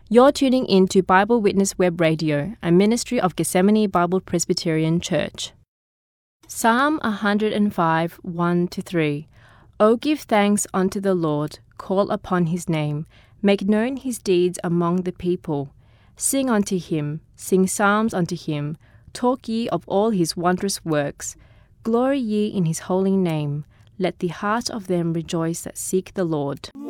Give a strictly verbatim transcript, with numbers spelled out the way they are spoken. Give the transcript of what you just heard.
You're tuning in to Bible Witness Web Radio, a ministry of Gethsemane Bible Presbyterian Church. Psalm one hundred five, one to three. O give thanks unto the Lord, call upon his name, make known his deeds among the people. Sing unto him, sing psalms unto him, talk ye of all his wondrous works. Glory ye in his holy name, let the heart of them rejoice that seek the Lord.